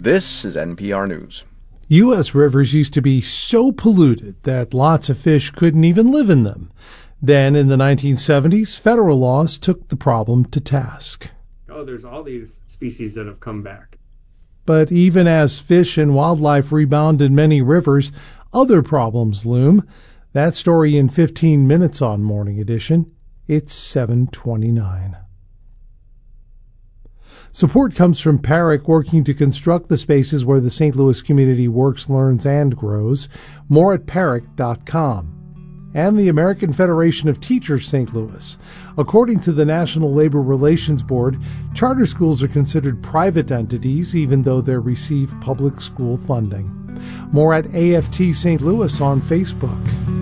This is NPR News. U.S. rivers used to be so polluted that lots of fish couldn't even live in them. Then, in the 1970s, federal laws took the problem to task. There's all these species that have come back. But even as fish and wildlife rebound in many rivers, other problems loom. That story in 15 minutes on Morning Edition. It's 7:29. Support comes from PARIC, working to construct the spaces where the St. Louis community works, learns, and grows. More at PARIC.com. And the American Federation of Teachers St. Louis. According to the National Labor Relations Board, charter schools are considered private entities even though they receive public school funding. More at AFT St. Louis on Facebook.